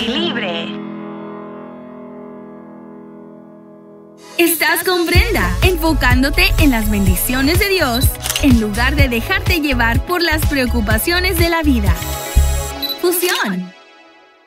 y libre. Estás con Brenda, enfocándote en las bendiciones de Dios, en lugar de dejarte llevar por las preocupaciones de la vida. Fusión.